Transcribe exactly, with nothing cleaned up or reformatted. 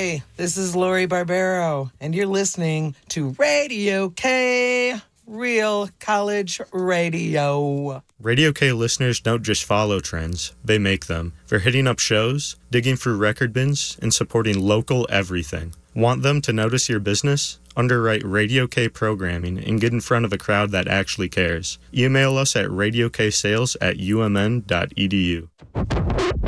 Hey, this is Lori Barbero, and you're listening to Radio K, Real College Radio. Radio K listeners don't just follow trends, they make them. They're hitting up shows, digging through record bins, and supporting local everything. Want them to notice your business? Underwrite Radio K programming and get in front of a crowd that actually cares. Email us at radioksales at umn dot edu.